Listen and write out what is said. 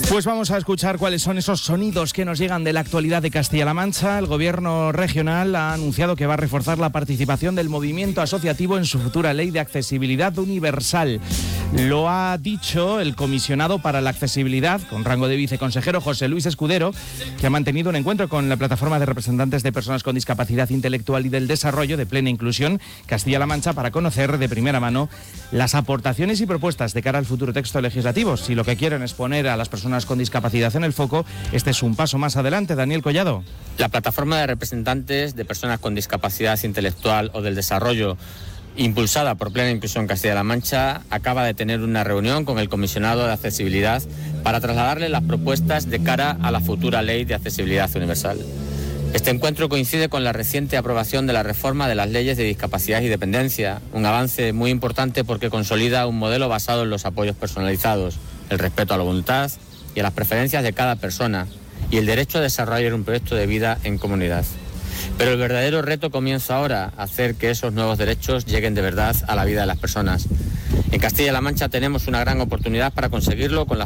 Pues vamos a escuchar cuáles son esos sonidos que nos llegan de la actualidad de Castilla-La Mancha. El gobierno regional ha anunciado que va a reforzar la participación del movimiento asociativo en su futura ley de accesibilidad universal. Lo ha dicho el comisionado para la accesibilidad, con rango de viceconsejero, José Luis Escudero, que ha mantenido un encuentro con la plataforma de representantes de personas con discapacidad intelectual y del desarrollo de Plena Inclusión Castilla-La Mancha para conocer de primera mano las aportaciones y propuestas de cara al futuro texto legislativo. Si lo que quieren es poner a las personas con discapacidad en el foco, este es un paso más adelante. Daniel Collado. La plataforma de representantes de personas con discapacidad intelectual o del desarrollo, impulsada por Plena Inclusión Castilla-La Mancha, acaba de tener una reunión con el comisionado de accesibilidad para trasladarle las propuestas de cara a la futura ley de accesibilidad universal. Este encuentro coincide con la reciente aprobación de la reforma de las leyes de discapacidad y dependencia, un avance muy importante porque consolida un modelo basado en los apoyos personalizados, el respeto a la voluntad y a las preferencias de cada persona y el derecho a desarrollar un proyecto de vida en comunidad. Pero el verdadero reto comienza ahora, hacer que esos nuevos derechos lleguen de verdad a la vida de las personas. En Castilla-La Mancha tenemos una gran oportunidad para conseguirlo con la